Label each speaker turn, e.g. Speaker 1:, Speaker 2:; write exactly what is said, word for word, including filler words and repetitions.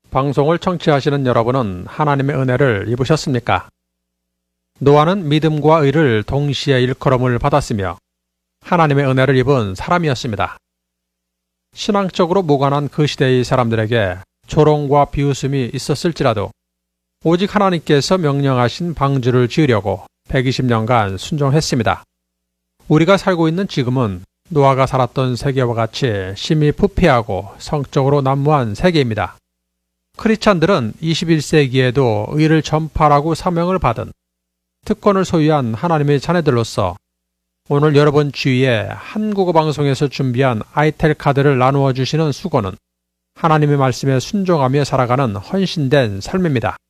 Speaker 1: 방송을 청취하시는 여러분은 하나님의 은혜를 입으셨습니까? 노아는 믿음과 의를 동시에 일컬음을 받았으며 하나님의 은혜를 입은 사람이었습니다. 신앙적으로 무관한 그 시대의 사람들에게 조롱과 비웃음이 있었을지라도 오직 하나님께서 명령하신 방주를 지으려고 백이십 년간 순종했습니다. 우리가 살고 있는 지금은 노아가 살았던 세계와 같이 심히 부패하고 성적으로 난무한 세계입니다. 크리스찬들은 이십일 세기에도 의를 전파하라고 사명을 받은 특권을 소유한 하나님의 자녀들로서 오늘 여러분 주위에 한국어 방송에서 준비한 아이텔 카드를 나누어 주시는 수고는 하나님의 말씀에 순종하며 살아가는 헌신된 삶입니다.